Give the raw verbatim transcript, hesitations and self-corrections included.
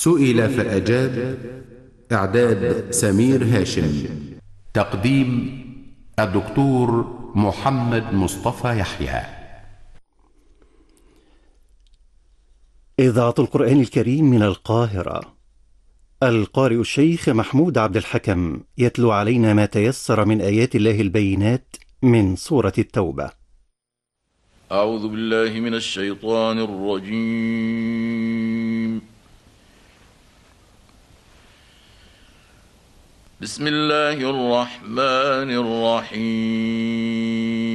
سئل فأجاب. إعداد سمير هاشم. تقديم الدكتور محمد مصطفى يحيى. إذاعة القرآن الكريم من القاهرة. القارئ الشيخ محمود عبد الحكم يتلو علينا ما تيسر من آيات الله البينات من سورة التوبة. أعوذ بالله من الشيطان الرجيم. بسم الله الرحمن الرحيم.